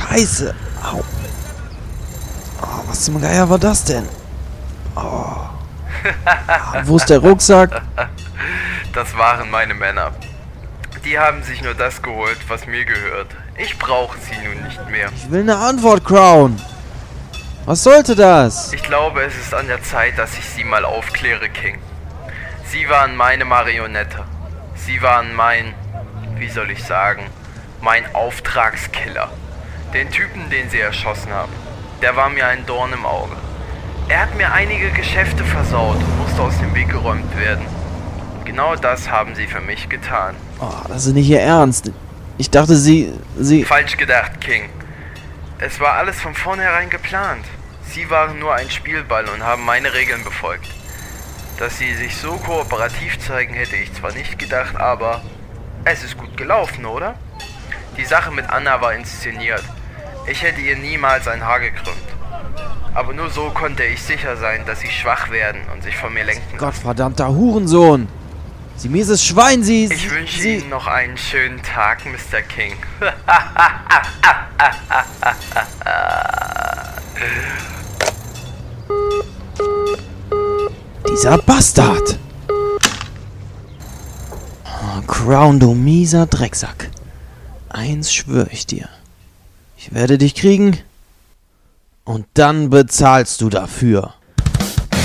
Scheiße. Au. Oh, was zum Geier war das denn? Oh. Wo ist der Rucksack? Das waren meine Männer. Die haben sich nur das geholt, was mir gehört. Ich brauche sie nun nicht mehr. Ich will eine Antwort, Crown. Was sollte das? Ich glaube, es ist an der Zeit, dass ich sie mal aufkläre, King. Sie waren meine Marionette. Sie waren mein Auftragskiller. Den Typen, den sie erschossen haben. Der war mir ein Dorn im Auge. Er hat mir einige Geschäfte versaut und musste aus dem Weg geräumt werden. Und genau das haben sie für mich getan. Oh, das ist nicht Ihr Ernst. Ich dachte, Sie... Falsch gedacht, King. Es war alles von vornherein geplant. Sie waren nur ein Spielball und haben meine Regeln befolgt. Dass sie sich so kooperativ zeigen, hätte ich zwar nicht gedacht, aber es ist gut gelaufen, oder? Die Sache mit Anna war inszeniert. Ich hätte ihr niemals ein Haar gekrümmt. Aber nur so konnte ich sicher sein, dass sie schwach werden und sich von mir lenken. Gottverdammter Hurensohn! Sie mieses Schwein, Sie... Ich wünsche Ihnen noch einen schönen Tag, Mr. King. Dieser Bastard! Oh, Crown, du mieser Drecksack. Eins schwöre ich dir. Ich werde dich kriegen und dann bezahlst du dafür.